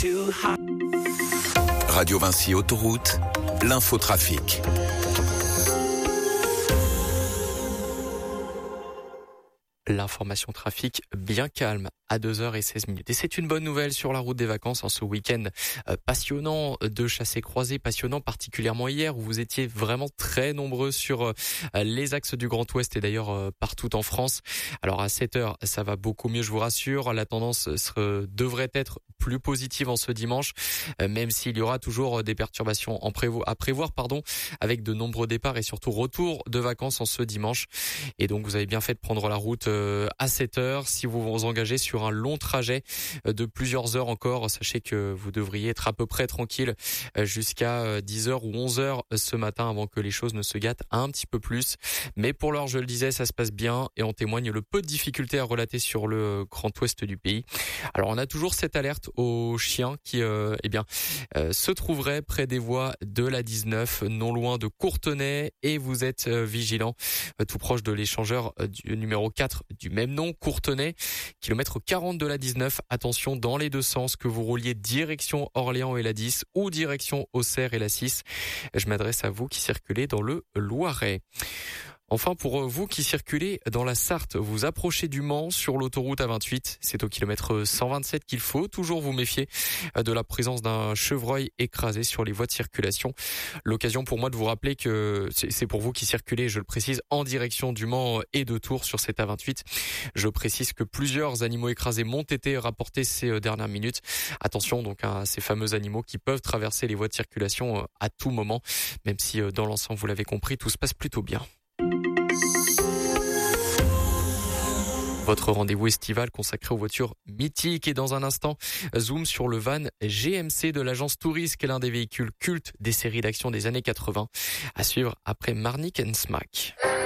Radio Vinci Autoroute, l'infotrafic. L'information trafic bien calme à 2h16. Et c'est une bonne nouvelle sur la route des vacances en ce week-end passionnant de chassés-croisés, passionnant particulièrement hier où vous étiez vraiment très nombreux sur les axes du Grand Ouest et d'ailleurs partout en France. Alors à 7h, ça va beaucoup mieux, je vous rassure. La tendance devrait être plus positive en ce dimanche, même s'il y aura toujours des perturbations à prévoir, avec de nombreux départs et surtout retour de vacances en ce dimanche. Et donc vous avez bien fait de prendre la route à 7h. Si vous vous engagez sur un long trajet de plusieurs heures encore, sachez que vous devriez être à peu près tranquille jusqu'à 10h ou 11h ce matin avant que les choses ne se gâtent un petit peu plus. Mais pour l'heure, je le disais, ça se passe bien et en témoigne le peu de difficultés à relater sur le Grand Ouest du pays. Alors on a toujours cette alerte aux chiens qui se trouveraient près des voies de la 19, non loin de Courtenay, et vous êtes vigilants tout proche de l'échangeur du numéro 4 du même nom, Courtenay, kilomètre 40 de la 19. Attention dans les deux sens, que vous rouliez direction Orléans et la 10 ou direction Auxerre et la 6. Je m'adresse à vous qui circulez dans le Loiret. Enfin, pour vous qui circulez dans la Sarthe, vous approchez du Mans sur l'autoroute A28. C'est au kilomètre 127 qu'il faut toujours vous méfier de la présence d'un chevreuil écrasé sur les voies de circulation. L'occasion pour moi de vous rappeler que c'est pour vous qui circulez, je le précise, en direction du Mans et de Tours sur cette A28. Je précise que plusieurs animaux écrasés m'ont été rapportés ces dernières minutes. Attention donc à ces fameux animaux qui peuvent traverser les voies de circulation à tout moment, même si dans l'ensemble, vous l'avez compris, tout se passe plutôt bien. Votre rendez-vous estival consacré aux voitures mythiques. Et dans un instant, zoom sur le van GMC de l'agence Tourist, qui est l'un des véhicules cultes des séries d'action des années 80. À suivre après Marnik and Smack.